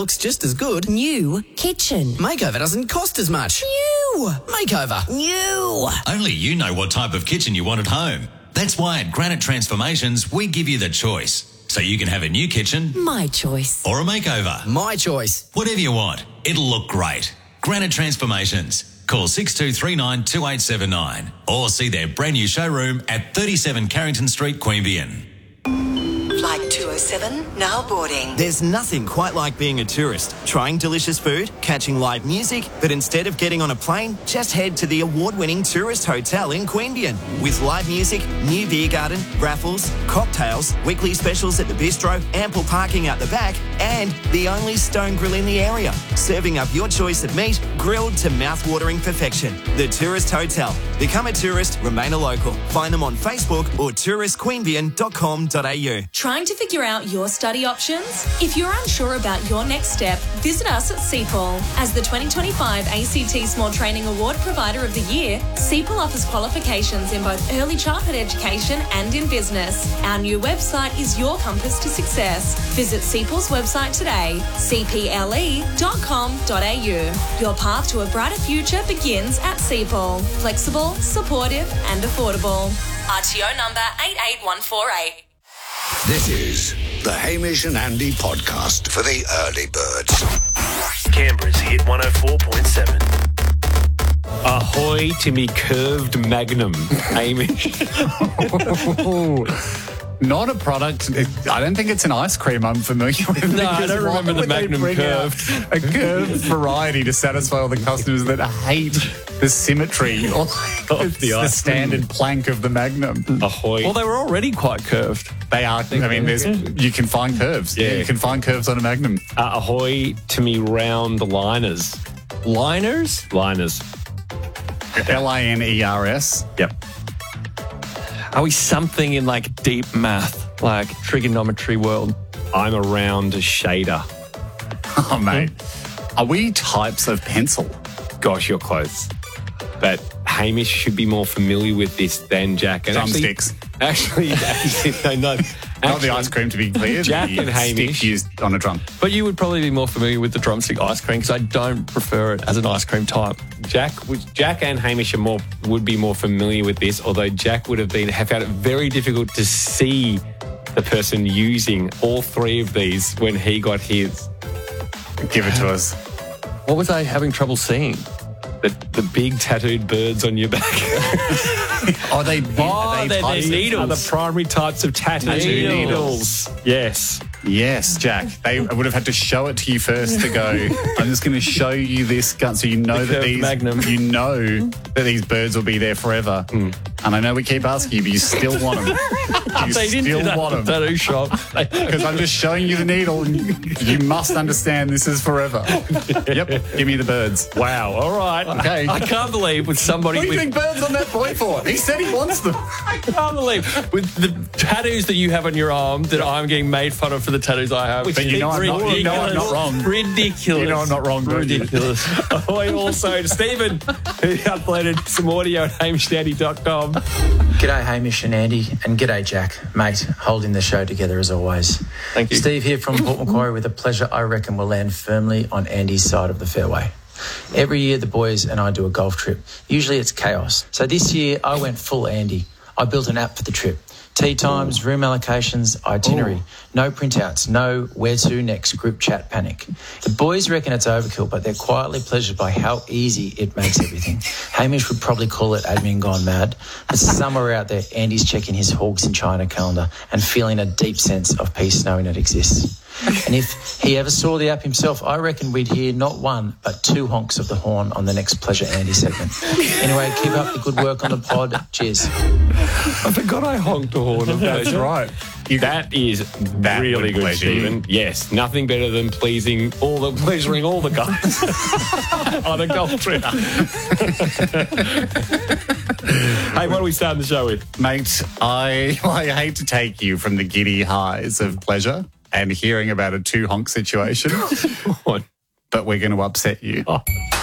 looks just as good. New kitchen. Makeover doesn't cost as much. New Makeover. New. Only you know what type of kitchen you want at home. That's why at Granite Transformations, we give you the choice. So you can have a new kitchen. My choice. Or a makeover. My choice. Whatever you want. It'll look great. Granite Transformations. Call 6239 2879 or see their brand new showroom at 37 Carrington Street, Queanbeyan. Flight 207, now boarding. There's nothing quite like being a tourist, trying delicious food, catching live music, but instead of getting on a plane, just head to the award-winning tourist hotel in Queanbeyan. With live music, new beer garden, raffles, cocktails, weekly specials at the bistro, ample parking out the back, and the only stone grill in the area, serving up your choice of meat, grilled to mouth-watering perfection. The Tourist Hotel. Become a tourist, remain a local. Find them on Facebook or touristqueanbeyan.com.au. Trying to figure out your study options? If you're unsure about your next step, visit us at CPAL. As the 2025 ACT Small Training Award Provider of the Year, CPAL offers qualifications in both early childhood education and in business. Our new website is your compass to success. Visit CPAL's website today, cple.com.au. Your path to a brighter future begins at CPAL. Flexible, supportive and affordable. RTO number 88148. This is the Hamish and Andy podcast for the early birds. Canberra's Hit 104.7. Ahoy to me curved magnum, Hamish. Not a product. I don't think it's an ice cream I'm familiar with. No, I don't remember the Magnum curved. A curved variety to satisfy all the customers that hate the symmetry or the standard plank of the Magnum. Ahoy. Well, they were already quite curved. They are. I mean, you can find curves. Yeah. You can find curves on a Magnum. Ahoy to me round liners. Liners? Liners. LINERS. Yep. Are we something in like deep math, like trigonometry world? I'm a round shader. Oh, mate. Are we types of pencil? Gosh, you're close. But Hamish should be more familiar with this than Jack. And Drumsticks. Actually, no. Not the ice cream, to be clear. Jack the and Hamish stick used on a drum. But you would probably be more familiar with the drumstick ice cream because I don't prefer it as an ice cream type. Jack and Hamish would be more familiar with this, although Jack would have found it very difficult to see the person using all three of these when he got his. Give it to us. What was I having trouble seeing? The big tattooed birds on your back. Are they needles? Are the primary types of tattoo needles. Yes. Yes, Jack. They would have had to show it to you first to go, I'm just going to show you this gun so you know that these birds will be there forever. And I know we keep asking you, but you still want them. They didn't do that at the tattoo shop. Because I'm just showing you the needle and you must understand this is forever. Yep, give me the birds. Wow, all right. Okay. I can't believe with somebody What do you think birds on that boy for? He said he wants them. I can't believe with the tattoos that you have on your arm that I'm getting made fun of for the tattoos I have. But you know I'm not wrong. Ridiculous. You know I'm not wrong. Ridiculous. Also, Stephen, who uploaded some audio at hamishandandy.com. G'day Hamish and Andy, and g'day Jack, mate, holding the show together as always. Thank you. Steve here from Port Macquarie with a pleasure I reckon will land firmly on Andy's side of the fairway. Every year the boys and I do a golf trip. Usually it's chaos. So this year I went full Andy. I built an app for the trip. Tee times, room allocations, itinerary. No printouts, no where to next group chat panic. The boys reckon it's overkill, but they're quietly pleasured by how easy it makes everything. Hamish would probably call it admin gone mad, but somewhere out there, Andy's checking his Hawks in China calendar and feeling a deep sense of peace knowing it exists. And if he ever saw the app himself, I reckon we'd hear not one, but two honks of the horn on the next Pleasure Andy segment. Anyway, keep up the good work on the pod. Cheers. I forgot I honked a horn. That's right. That is really good, Stephen. Yes, nothing better than pleasuring all the guys on a golf trip. Hey, what are we starting the show with? Mate, I hate to take you from the giddy highs of pleasure and hearing about a two-honk situation, but we're going to upset you. Oh.